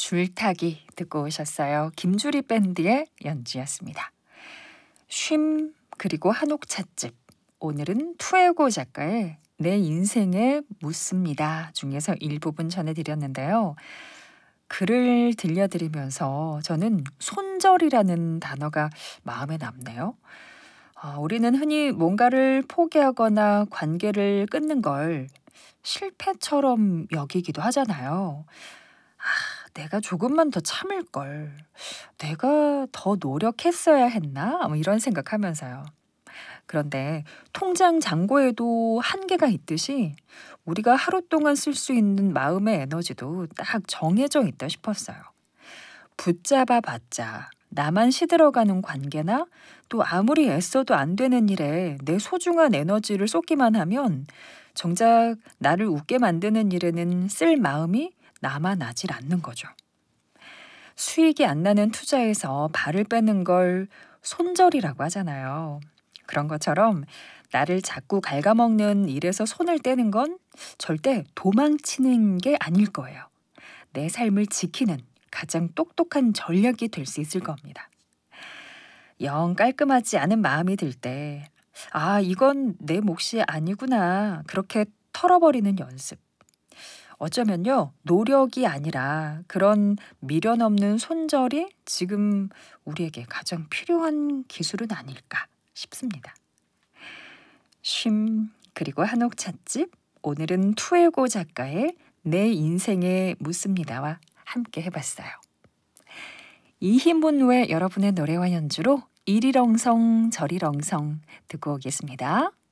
줄타기 듣고 오셨어요. 김주리 밴드의 연주였습니다. 쉼 그리고 한옥 찻집. 오늘은 투에고 작가의 내 인생에 묻습니다 중에서 일부분 전해드렸는데요. 글을 들려드리면서 저는 손절이라는 단어가 마음에 남네요. 우리는 흔히 뭔가를 포기하거나 관계를 끊는 걸 실패처럼 여기기도 하잖아요. 내가 조금만 더 참을 걸. 내가 더 노력했어야 했나? 뭐 이런 생각하면서요. 그런데 통장 잔고에도 한계가 있듯이 우리가 하루 동안 쓸 수 있는 마음의 에너지도 딱 정해져 있다 싶었어요. 붙잡아 봤자 나만 시들어가는 관계나 또 아무리 애써도 안 되는 일에 내 소중한 에너지를 쏟기만 하면 정작 나를 웃게 만드는 일에는 쓸 마음이 남아나질 않는 거죠. 수익이 안 나는 투자에서 발을 빼는 걸 손절이라고 하잖아요. 그런 것처럼 나를 자꾸 갉아먹는 일에서 손을 떼는 건 절대 도망치는 게 아닐 거예요. 내 삶을 지키는 가장 똑똑한 전략이 될 수 있을 겁니다. 영 깔끔하지 않은 마음이 들 때, 이건 내 몫이 아니구나. 그렇게 털어버리는 연습. 어쩌면요, 노력이 아니라 그런 미련 없는 손절이 지금 우리에게 가장 필요한 기술은 아닐까 싶습니다. 쉼 그리고 한옥 찻집. 오늘은 투에고 작가의 내 인생에 묻습니다와 함께 해봤어요. 이희문의 여러분의 노래와 연주로 이리렁성 저리렁성 듣고 오겠습니다.